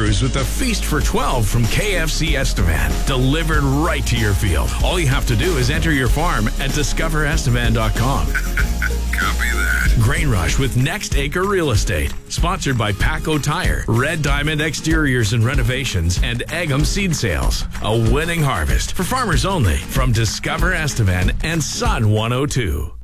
Cruise with a feast for 12 from KFC Estevan, delivered right to your field. All you have to do is enter your farm at discoverestevan.com. Copy that. Grain Rush with Next Acre Real Estate, sponsored by Paco Tire, Red Diamond Exteriors and Renovations, and Eggum Seed Sales. A winning harvest for farmers only from Discover Estevan and Sun 102.